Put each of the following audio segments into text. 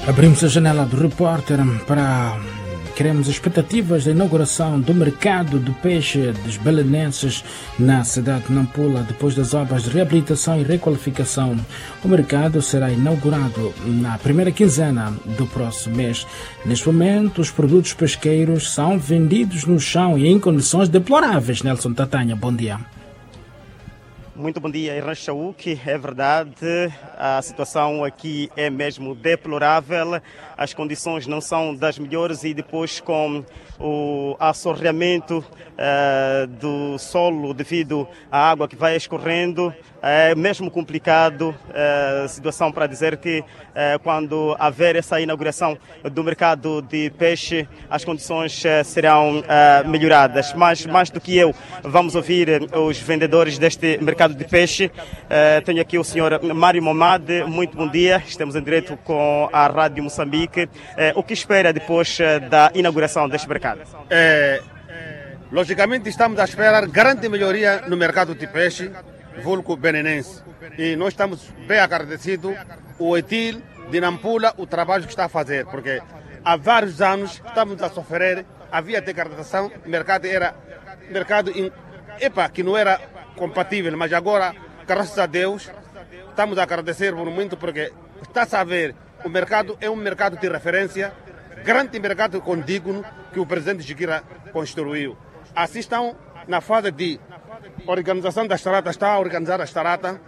Abrimos a janela do repórter para queremos expectativas da inauguração do mercado de peixe dos belenenses na cidade de Nampula depois das obras de reabilitação e requalificação. O mercado será inaugurado na primeira quinzena do próximo mês. Neste momento, os produtos pesqueiros são vendidos no chão e em condições deploráveis. Nelson Tatanha, bom dia. Muito bom dia, Ernesto Chauque. É verdade, a situação aqui é mesmo deplorável, as condições não são das melhores e depois com o assoreamento do solo devido à água que vai escorrendo, é mesmo complicado a situação para dizer que quando haver essa inauguração do mercado de peixe, as condições serão melhoradas. Mas mais do que eu, vamos ouvir os vendedores deste mercado de peixe. Tenho aqui o senhor Mário Momade. Muito bom dia, estamos em direto com a Rádio Moçambique. O que espera depois da inauguração deste mercado? Logicamente estamos a esperar grande melhoria no mercado de peixe vulgo benenense. E nós estamos bem agradecidos ao ETIL de Nampula o trabalho que está a fazer, porque há vários anos estamos a sofrer, havia degradação, o mercado era que não era compatível, mas agora, graças a Deus, estamos a agradecer por muito, porque está a ver, o mercado é um mercado de referência, grande mercado condigno que o presidente Chiquira construiu. Assim estão na fase de organização da estrada, está a organizar a estrada,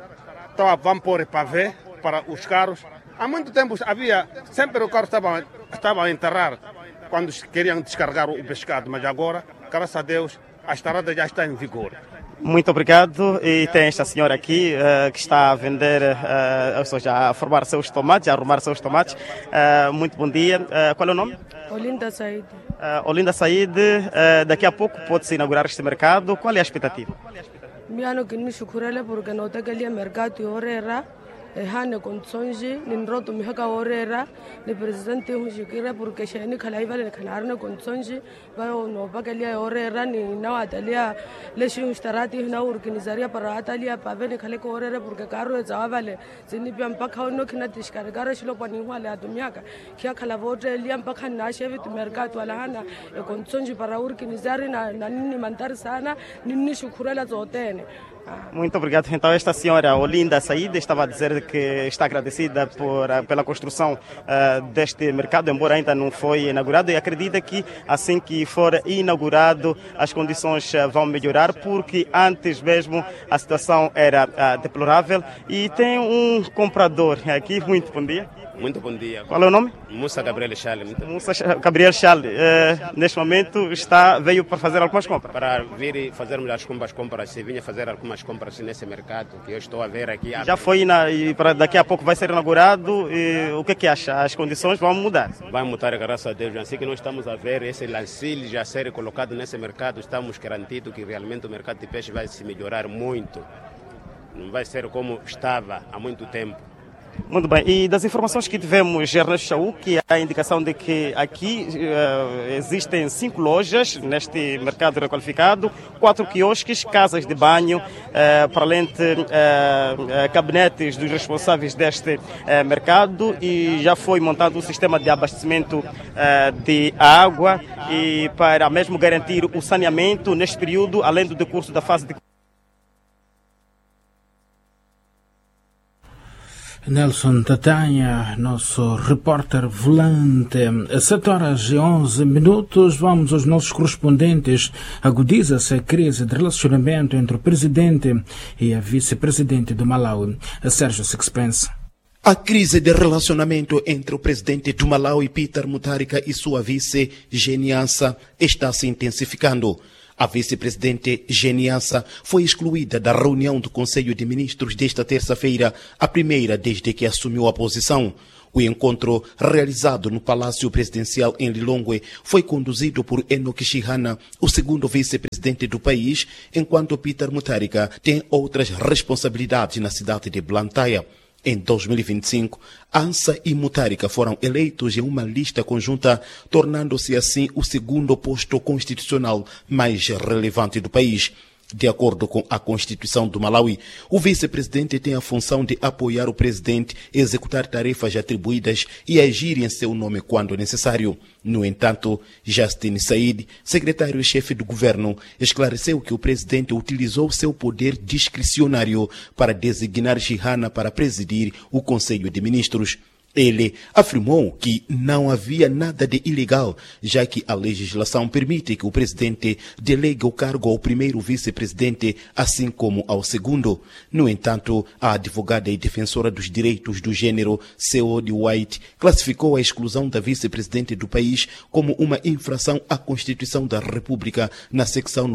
vão pôr pavê para os carros. Há muito tempo sempre o carro estava a enterrar quando queriam descarregar o pescado, mas agora, graças a Deus, a estrada já está em vigor. Muito obrigado. E tem esta senhora aqui que está a vender, ou seja, a formar seus tomates, a arrumar seus tomates. Muito bom dia. Qual é o nome? Olinda Said. Olinda Said, daqui a pouco pode-se inaugurar este mercado. Qual é a expectativa? Miano que me chukurele porque não tem aquele mercado orera. Hane condições nin roto mi haka orera le presidente hu shikira porque shani khalai vale khalarne condições vai no bagalia orera ni na atalia le shin starati na organizaria para atalia pavene khale ko orera porque carro zawale zini piam pakha no khina tishkar gara shilo pani wala adumiaka kia khala vote liam pakha na shevi tu mercado wala hana condições para organizar na nini mantar sana nini shukurela zotene. Muito obrigado. Então, esta senhora Olinda Said estava a dizer que está agradecida pela construção deste mercado, embora ainda não foi inaugurado, e acredita que assim que for inaugurado as condições vão melhorar, porque antes mesmo a situação era deplorável. E tem um comprador aqui. Muito bom dia. Muito bom dia. Qual é o nome? Musa Gabriel Chale. Musa Gabriel Chale. Neste momento veio para fazer algumas compras. Para vir e fazermos as compras. Se vinha fazer algumas compras nesse mercado que eu estou a ver aqui. Já foi e para daqui a pouco vai ser inaugurado. E o que acha? As condições vão mudar? Vai mudar, graças a Deus. Assim que nós estamos a ver esse lancil já ser colocado nesse mercado, estamos garantidos que realmente o mercado de peixe vai se melhorar muito. Não vai ser como estava há muito tempo. Muito bem, e das informações que tivemos, Ernesto Chauque, a indicação de que aqui existem 5 lojas neste mercado requalificado, 4 quiosques, casas de banho, para além de gabinetes dos responsáveis deste mercado, e já foi montado um sistema de abastecimento de água e para mesmo garantir o saneamento neste período, além do decurso da fase de Nelson Tatanha, nosso repórter volante. 7h11, vamos aos nossos correspondentes. Agudiza-se a crise de relacionamento entre o presidente e a vice-presidente do Malawi, Sérgio Sixpence. A crise de relacionamento entre o presidente do Malawi, Peter Mutharika, e sua vice, Geniança, está se intensificando. A vice-presidente Geniança foi excluída da reunião do Conselho de Ministros desta terça-feira, a primeira desde que assumiu a posição. O encontro, realizado no Palácio Presidencial em Lilongwe, foi conduzido por Enoch Chihana, o segundo vice-presidente do país, enquanto Peter Mutharika tem outras responsabilidades na cidade de Blantyre. Em 2025, Ansa e Mutharika foram eleitos em uma lista conjunta, tornando-se assim o segundo posto constitucional mais relevante do país. De acordo com a Constituição do Malawi, o vice-presidente tem a função de apoiar o presidente, executar tarefas atribuídas e agir em seu nome quando necessário. No entanto, Justin Said, secretário-chefe do governo, esclareceu que o presidente utilizou seu poder discricionário para designar Chihana para presidir o Conselho de Ministros. Ele afirmou que não havia nada de ilegal, já que a legislação permite que o presidente delegue o cargo ao primeiro vice-presidente, assim como ao segundo. No entanto, a advogada e defensora dos direitos do gênero, Seodi White, classificou a exclusão da vice-presidente do país como uma infração à Constituição da República na secção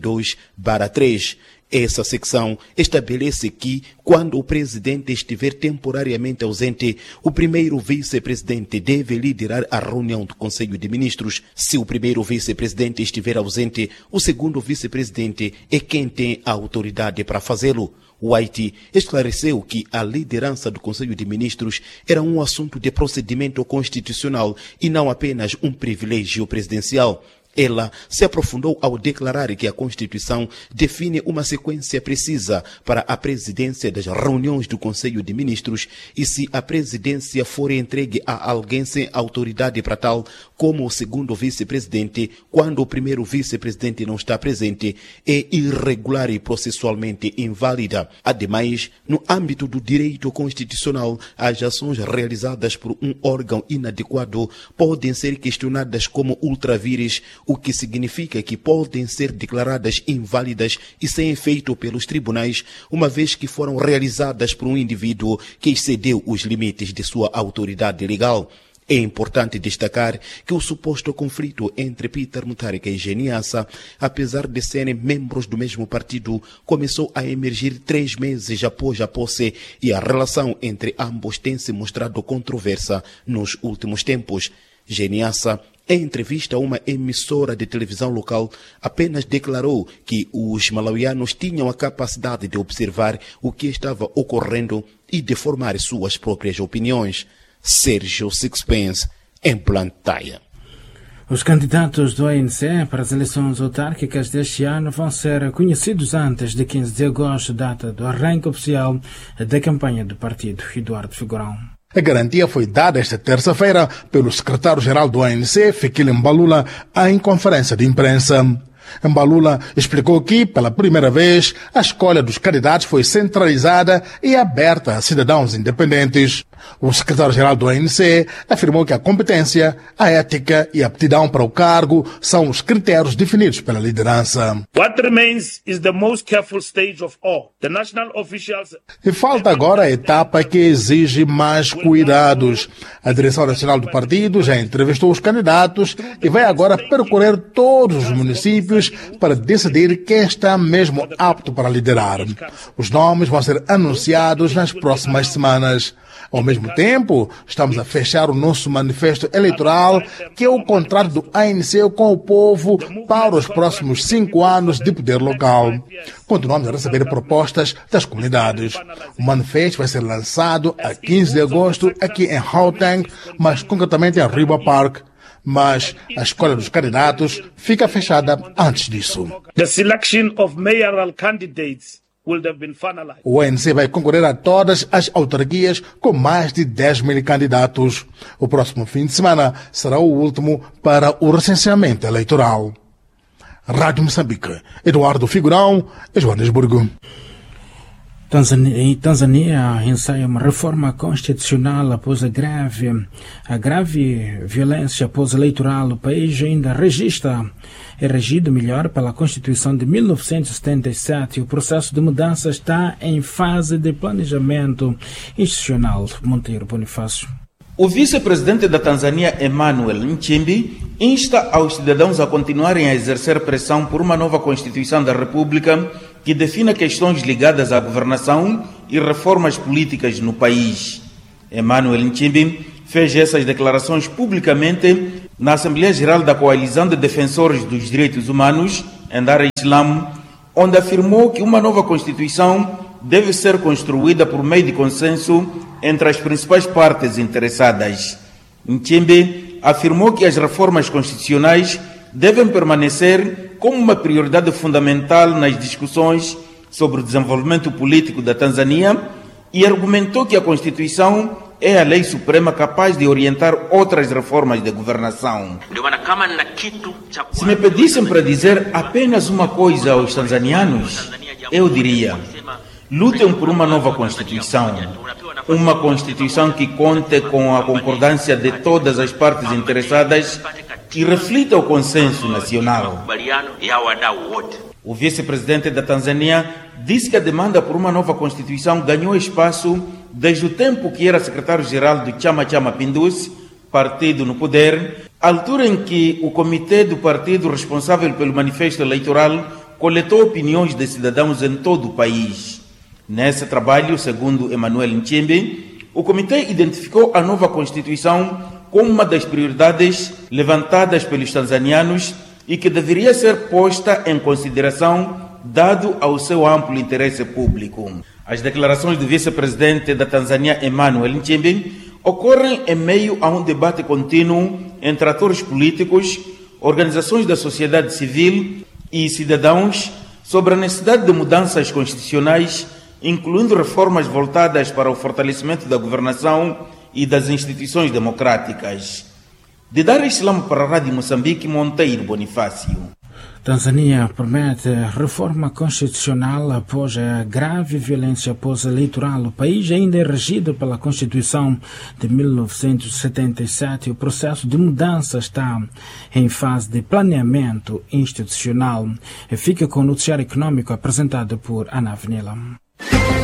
92/3. Essa secção estabelece que, quando o presidente estiver temporariamente ausente, o primeiro vice-presidente deve liderar a reunião do Conselho de Ministros. Se o primeiro vice-presidente estiver ausente, o segundo vice-presidente é quem tem a autoridade para fazê-lo. White esclareceu que a liderança do Conselho de Ministros era um assunto de procedimento constitucional e não apenas um privilégio presidencial. Ela se aprofundou ao declarar que a Constituição define uma sequência precisa para a presidência das reuniões do Conselho de Ministros e se a presidência for entregue a alguém sem autoridade para tal, como o segundo vice-presidente, quando o primeiro vice-presidente não está presente, é irregular e processualmente inválida. Ademais, no âmbito do direito constitucional, as ações realizadas por um órgão inadequado podem ser questionadas como ultravires, o que significa que podem ser declaradas inválidas e sem efeito pelos tribunais, uma vez que foram realizadas por um indivíduo que excedeu os limites de sua autoridade legal. É importante destacar que o suposto conflito entre Peter Mutharika e Geniassa, apesar de serem membros do mesmo partido, começou a emergir 3 meses após a posse e a relação entre ambos tem se mostrado controversa nos últimos tempos. Geniassa, em entrevista a uma emissora de televisão local, apenas declarou que os malauianos tinham a capacidade de observar o que estava ocorrendo e de formar suas próprias opiniões. Sérgio Sixpence, em Plantaia. Os candidatos do ANC para as eleições autárquicas deste ano vão ser conhecidos antes de 15 de agosto, data do arranque oficial da campanha do partido. Eduardo Figurão. A garantia foi dada esta terça-feira pelo secretário-geral do ANC, Fikile Mbalula, em conferência de imprensa. Mbalula explicou que, pela primeira vez, a escolha dos candidatos foi centralizada e aberta a cidadãos independentes. O secretário-geral do ANC afirmou que a competência, a ética e a aptidão para o cargo são os critérios definidos pela liderança. What remains is the most careful stage of all. The national officials... E falta agora a etapa que exige mais cuidados. A direção nacional do partido já entrevistou os candidatos e vai agora percorrer todos os municípios para decidir quem está mesmo apto para liderar. Os nomes vão ser anunciados nas próximas semanas. Ao mesmo tempo, estamos a fechar o nosso manifesto eleitoral, que é o contrato do ANC com o povo para os próximos 5 anos de poder local. Continuamos a receber propostas das comunidades. O manifesto vai ser lançado a 15 de agosto aqui em Gauteng, mas concretamente em Riba Park. Mas a escolha dos candidatos fica fechada antes disso. The selection of mayoral candidates will have been finalized. O ANC vai concorrer a todas as autarquias com mais de 10.000 candidatos. O próximo fim de semana será o último para o recenseamento eleitoral. Rádio Moçambique, Eduardo Figurão, Joanesburgo. Tanzânia ensaia uma reforma constitucional após a grave violência pós-eleitoral. O país ainda é regido melhor pela Constituição de 1977 e o processo de mudança está em fase de planejamento institucional. Monteiro Bonifácio. O vice-presidente da Tanzânia, Emmanuel Nchimbi, insta aos cidadãos a continuarem a exercer pressão por uma nova Constituição da República que defina questões ligadas à governação e reformas políticas no país. Emmanuel Nchimbi fez essas declarações publicamente na Assembleia Geral da Coalizão de Defensores dos Direitos Humanos, em Dar es Salaam, onde afirmou que uma nova Constituição deve ser construída por meio de consenso entre as principais partes interessadas. Nchimbi afirmou que as reformas constitucionais devem permanecer como uma prioridade fundamental nas discussões sobre o desenvolvimento político da Tanzânia e argumentou que a Constituição é a lei suprema capaz de orientar outras reformas de governação. Se me pedissem para dizer apenas uma coisa aos tanzanianos, eu diria: lutem por uma nova Constituição. Uma Constituição que conte com a concordância de todas as partes interessadas e reflita o consenso nacional. O vice-presidente da Tanzânia disse que a demanda por uma nova Constituição ganhou espaço desde o tempo que era secretário-geral do Chama Cha Mapinduzi, partido no poder, altura em que o comitê do partido responsável pelo manifesto eleitoral coletou opiniões de cidadãos em todo o país. Nesse trabalho, segundo Emmanuel Nchimbi, o comitê identificou a nova Constituição como uma das prioridades levantadas pelos tanzanianos e que deveria ser posta em consideração dado ao seu amplo interesse público. As declarações do vice-presidente da Tanzânia, Emmanuel Nchimbi, ocorrem em meio a um debate contínuo entre atores políticos, organizações da sociedade civil e cidadãos sobre a necessidade de mudanças constitucionais, incluindo reformas voltadas para o fortalecimento da governação e das instituições democráticas. De Dar es Salaam para a Rádio Moçambique, Monteiro Bonifácio. Tanzânia promete reforma constitucional após a grave violência pós-eleitoral. O país ainda é regido pela Constituição de 1977 e o processo de mudança está em fase de planeamento institucional. Fica com o noticiário econômico apresentado por Ana Avenila.